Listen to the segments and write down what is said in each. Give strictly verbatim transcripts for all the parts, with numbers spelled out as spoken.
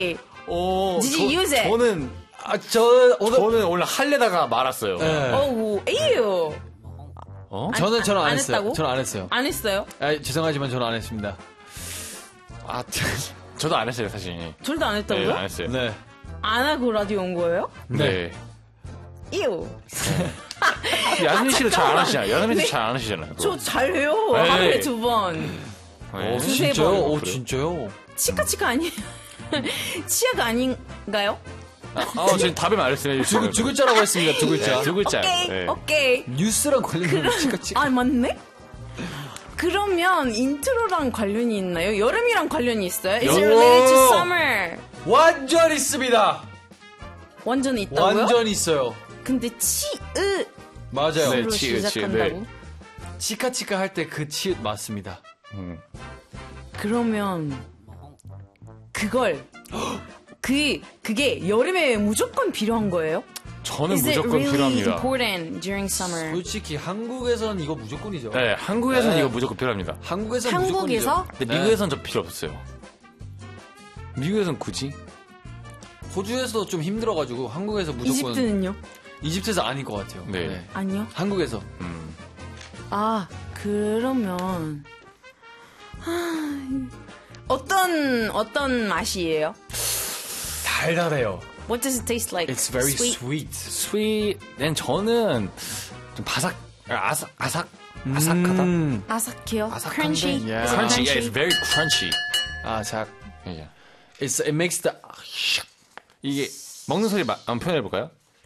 오, Did you use it? 저는 아, 저 오늘 저는 오늘 할래다가 말았어요. 네. 어우, 에이요. 어? 안- 저는 저는 안, 안 했어요. 했다고? 저는 안 했어요. 안 했어요? 아, 죄송하지만 저는 안 했습니다. 아, 저도 안 했어요, 사실. 둘 다 안 했다고요? 네, 안 했어요. 네. 안 하고 라디오 온 거예요? 네. 이유. 야스민 씨도 잘 안 하시잖아요. 야스민 씨 잘 안 하시잖아요. 저 잘해요. 네. 하루에 두 번. 네. 두세 진짜요? 번. 오, 그래요? 진짜요? 치카치카 아니에요? 치약 아닌가요? 아, 지금 답을 말했어요. 두, 두 글자라고 했습니다. 두 글자. 네, 두 글자. 오케이, 네. 오케이. 뉴스랑 관련된 치카치카. 아, 맞네? 그러면 인트로랑 관련이 있나요? 여름이랑 관련이 있어요? Is it related to summer? 완전 있습니다. 완전 있다고요? 완전 있어요. 근데 치으 맞아요. 네, 로 치읓, 치읓, 시작한다고? 네. 치카치카 할 때 그 치읓 맞습니다. 음. 그러면 그걸 그 그게 여름에 무조건 필요한 거예요? 저는 Is it 무조건 really 필요합니다. important during summer? 솔직히 한국에서는 이거 무조건이죠. 네, 한국에서는 네. 이거 무조건 필요합니다. 한국에서는 한국에서? 무조건이죠. 근데 네. 미국에서는 저 필요 없어요. 미국에서는 굳이? 호주에서도 좀 힘들어가지고 한국에서 무조건. 이집트는요? 이집트에서 아닐 것 같아요. 네. 아니요. 한국에서. 음. 아 그러면 하... 어떤 어떤 맛이에요? 달달해요. What does it taste like? It's very Sweet? sweet. 스윗은 저는 좀 바삭, 아삭, 아삭, 아삭하다. 음. 아삭해요? 아삭한데? Crunchy? Yeah. Is it Crunchy, yeah, crunchy? it's very crunchy. 아삭. 예. It's, it makes the. 이게 먹는 소리 마, 한번 표현해 볼까요?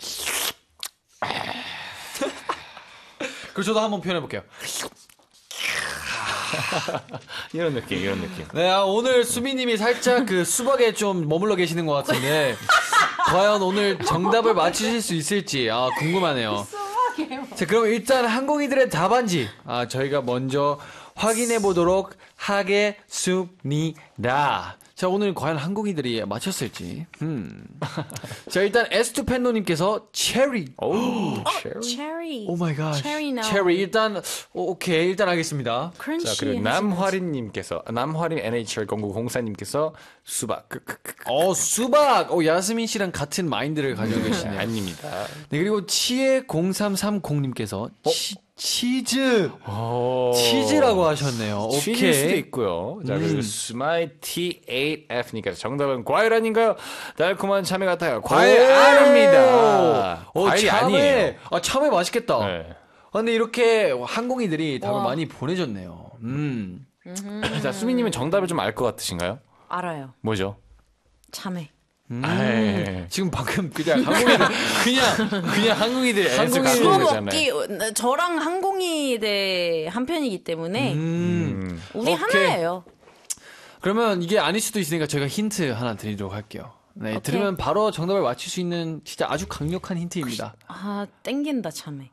그럼 저도 한번 표현해볼게요. 이런 느낌, 이런 느낌. 네, 아, 오늘 수미님이 살짝 그 수박에 좀 머물러 계시는 것 같은데, 과연 오늘 정답을 맞추실 수 있을지, 아, 궁금하네요. 자, 그럼 일단 항공이들의 답안지, 아, 저희가 먼저 확인해 보도록 하겠습니다. 자, 오늘 과연 항공이들이 맞췄을지. 음. 자, 일단 에스투 펜노님께서 체리. 오, Cherry. 오 마이 갓. Cherry now. 체리. 일단, 오, 오케이. 일단 하겠습니다. Crunchy. 자, 그리고 하지 남화린님께서, 남화린 엔에이치알 공구공사님께서 수박. 그, 그, 그, 그. 어, 수박. 어, 야스민 씨랑 같은 마인드를 가지고 계시네요. 아닙니다. 네, 그리고 치에 공삼삼공님께서 치, 치즈. 오. 치즈라고 하셨네요. 치즈일 수도 오케이. 있고요. 자, 음. 그리고 스마이 티 에잇 에프님께서 정답은 과일 아닌가요? 달콤한 참외 같아요. 과일 오. 아닙니다. 오, 과일이 참외. 아니에요. 아, 참외 맛있겠다. 네. 아, 근데 이렇게 항공이들이 답을 와. 많이 보내줬네요. 음. 자, 수미님은 정답을 좀 알 것 같으신가요? 알아요. 뭐죠? 참외. 아, 지금 방금 그냥 항공이들, 그냥, 그냥 한국인들이 애를 한국인- 갖고 주워 있는 거잖아요. 먹기 저랑 항공이대 한 편이기 때문에 음. 우리 오케이. 하나예요. 그러면 이게 아닐 수도 있으니까 제가 힌트 하나 드리도록 할게요. 네, 오케이. 들으면 바로 정답을 맞출 수 있는 진짜 아주 강력한 힌트입니다. 아 땡긴다 참외.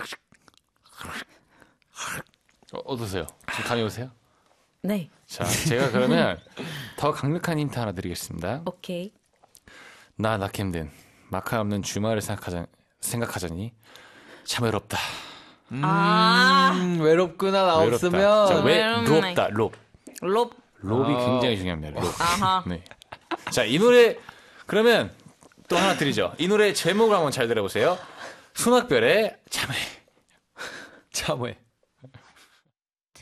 어, 어떠세요? 지금 감이 오세요? 네. 자, 제가 그러면 더 강력한 힌트 하나 드리겠습니다. 오케이. 나 낙햄된 마카 없는 주말을 생각하자, 생각하자니 참 외롭다. 아 음, 외롭구나, 나 외롭다. 없으면. 자, 왜 외롭네. 롭다, 롭. 롭. 롭이 아. 굉장히 중요합니다. 롭. 아하. 네. 자, 이 노래 그러면 또 하나 드리죠. 이 노래 제목을 한번 잘 들어보세요. 순학별의 참외. 참외.